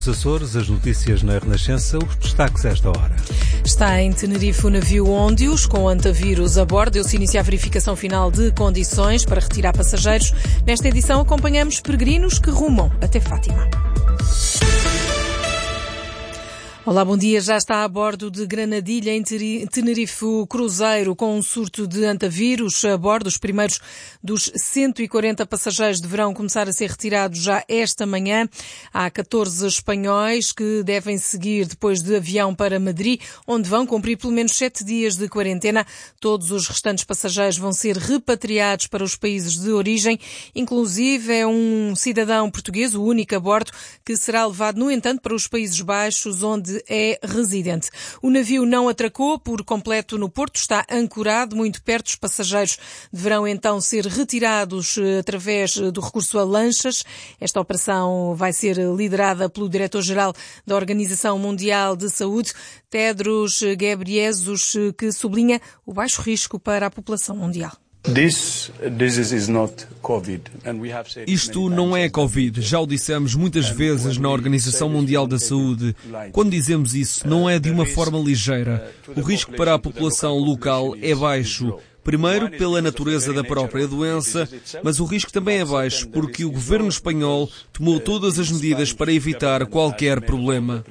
Açores, as notícias na Renascença, os destaques a esta hora. Está em Tenerife o navio Óndios, com antavírus a bordo. Deu-se início à verificação final de condições para retirar passageiros. Nesta edição acompanhamos peregrinos que rumam até Fátima. Olá, bom dia. Já está a bordo de Granadilha, em Tenerife, o cruzeiro com um surto de antavírus a bordo. Os primeiros dos 140 passageiros deverão começar a ser retirados já esta manhã. Há 14 espanhóis que devem seguir depois de avião para Madrid, onde vão cumprir pelo menos 7 dias de quarentena. Todos os restantes passageiros vão ser repatriados para os países de origem. Inclusive, é um cidadão português, o único a bordo, que será levado, no entanto, para os Países Baixos, onde é residente. O navio não atracou por completo no porto, está ancorado muito perto. Os passageiros deverão então ser retirados através do recurso a lanchas. Esta operação vai ser liderada pelo diretor-geral da Organização Mundial de Saúde, Tedros Ghebreyesus, que sublinha o baixo risco para a população mundial. Isto não é Covid, já o dissemos muitas vezes na Organização Mundial da Saúde. Quando dizemos isso, não é de uma forma ligeira. O risco para a população local é baixo. Primeiro, pela natureza da própria doença, mas o risco também é baixo porque o governo espanhol tomou todas as medidas para evitar qualquer problema.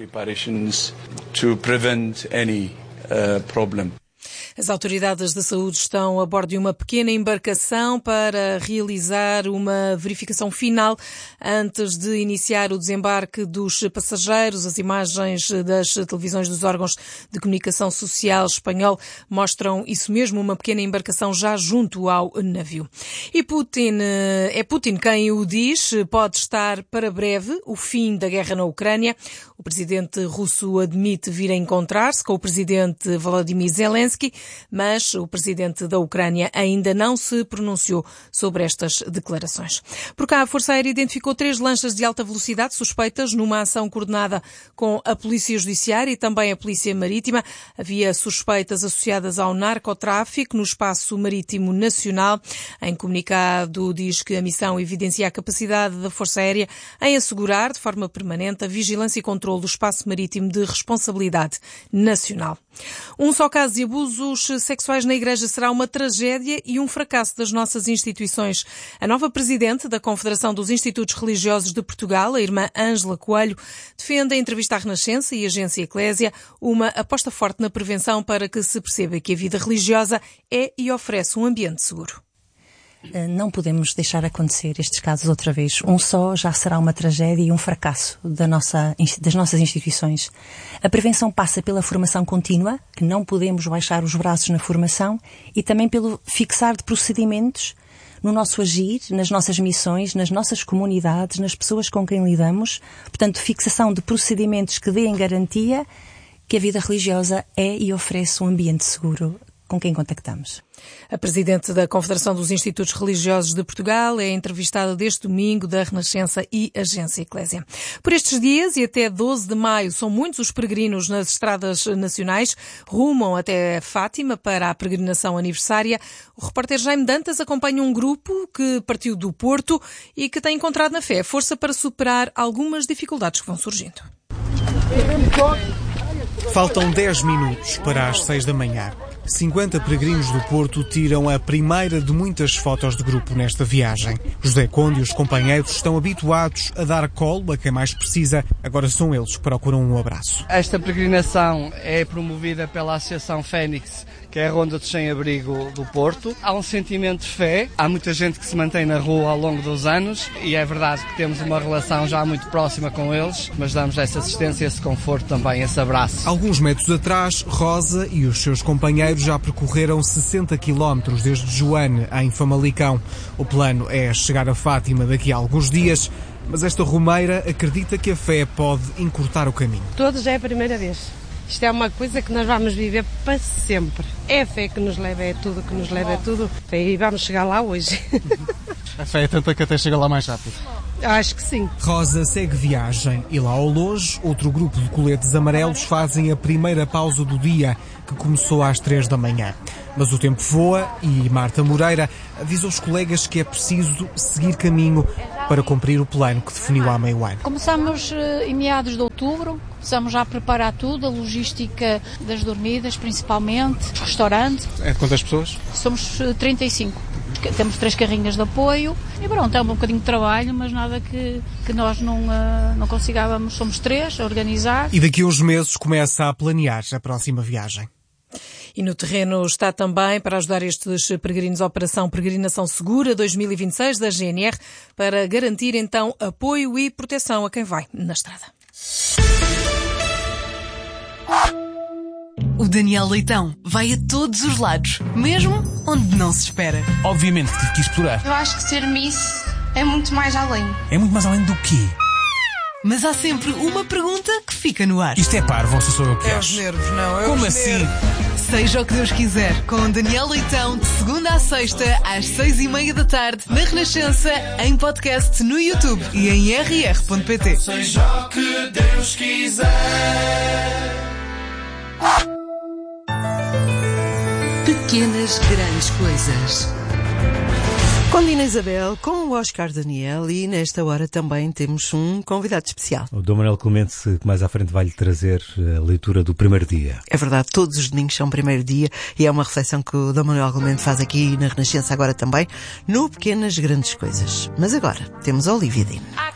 As autoridades de saúde estão a bordo de uma pequena embarcação para realizar uma verificação final antes de iniciar o desembarque dos passageiros. As imagens das televisões dos órgãos de comunicação social espanhol mostram isso mesmo, uma pequena embarcação já junto ao navio. E Putin quem o diz, pode estar para breve o fim da guerra na Ucrânia. O presidente russo admite vir a encontrar-se com o presidente Volodymyr Zelensky, mas o presidente da Ucrânia ainda não se pronunciou sobre estas declarações. Por cá, a Força Aérea identificou 3 lanchas de alta velocidade suspeitas numa ação coordenada com a Polícia Judiciária e também a Polícia Marítima. Havia suspeitas associadas ao narcotráfico no espaço marítimo nacional. Em comunicado diz que a missão evidencia a capacidade da Força Aérea em assegurar de forma permanente a vigilância e controle do espaço marítimo de responsabilidade nacional. Um só caso de abusos sexuais na Igreja será uma tragédia e um fracasso das nossas instituições. A nova presidente da Confederação dos Institutos Religiosos de Portugal, a irmã Ângela Coelho, defende em entrevista à Renascença e Agência Eclésia uma aposta forte na prevenção para que se perceba que a vida religiosa é e oferece um ambiente seguro. Não podemos deixar acontecer estes casos outra vez. Um só já será uma tragédia e um fracasso das nossas instituições. A prevenção passa pela formação contínua, que não podemos baixar os braços na formação, e também pelo fixar de procedimentos no nosso agir, nas nossas missões, nas nossas comunidades, nas pessoas com quem lidamos. Portanto, fixação de procedimentos que deem garantia que a vida religiosa é e oferece um ambiente seguro com quem contactamos. A presidente da Confederação dos Institutos Religiosos de Portugal é entrevistada deste domingo da Renascença e Agência Eclésia. Por estes dias e até 12 de maio são muitos os peregrinos nas estradas nacionais, rumam até Fátima para a peregrinação aniversária. O repórter Jaime Dantas acompanha um grupo que partiu do Porto e que tem encontrado na fé força para superar algumas dificuldades que vão surgindo. Faltam 10 minutos para as 6 da manhã. 50 peregrinos do Porto tiram a primeira de muitas fotos de grupo nesta viagem. José Conde e os companheiros estão habituados a dar colo a quem mais precisa. Agora são eles que procuram um abraço. Esta peregrinação é promovida pela Associação Fénix, que é a Ronda de Sem-Abrigo do Porto. Há um sentimento de fé, há muita gente que se mantém na rua ao longo dos anos e é verdade que temos uma relação já muito próxima com eles, mas damos essa assistência, esse conforto também, esse abraço. Alguns metros atrás, Rosa e os seus companheiros já percorreram 60 km desde Joane, em Famalicão. O plano é chegar a Fátima daqui a alguns dias, mas esta romeira acredita que a fé pode encurtar o caminho. Todos é a primeira vez. Isto é uma coisa que nós vamos viver para sempre. É a fé que nos leva, é tudo que nos leva, é tudo. E vamos chegar lá hoje. A fé é tanta que até chega lá mais rápido. Acho que sim. Rosa segue viagem e lá ao longe, outro grupo de coletes amarelos fazem a primeira pausa do dia, que começou às 3 da manhã. Mas o tempo voa e Marta Moreira avisa os colegas que é preciso seguir caminho para cumprir o plano que definiu há meio ano. Começamos em meados de outubro, começamos já a preparar tudo, a logística das dormidas principalmente, os restaurantes. É de quantas pessoas? Somos 35. Temos 3 carrinhas de apoio e pronto, é um bocadinho de trabalho, mas nada que nós não consigávamos. Somos 3 a organizar. E daqui a uns meses começa a planear a próxima viagem. E no terreno está também, para ajudar estes peregrinos, a Operação Peregrinação Segura 2026 da GNR, para garantir então apoio e proteção a quem vai na estrada. O Daniel Leitão vai a todos os lados, mesmo onde não se espera. Obviamente tive que explorar. Eu acho que ser Miss é muito mais além. É muito mais além do quê? Mas há sempre uma pergunta que fica no ar. Isto é parvo, ou sou eu que acho? É os nervos, não? Como assim? Seja o que Deus quiser, com Daniel Leitão, de segunda à sexta, às 6:30 da tarde, na Renascença, em podcast no YouTube e em rr.pt. Seja o que Deus quiser. Pequenas grandes coisas. Com Dina Isabel, com o Oscar Daniel e nesta hora também temos um convidado especial. O Dom Manuel Clemente, que mais à frente vai-lhe trazer a leitura do primeiro dia. É verdade, todos os domingos são primeiro dia e é uma reflexão que o Dom Manuel Clemente faz aqui na Renascença agora também, no Pequenas Grandes Coisas. Mas agora temos a Olivia Dean.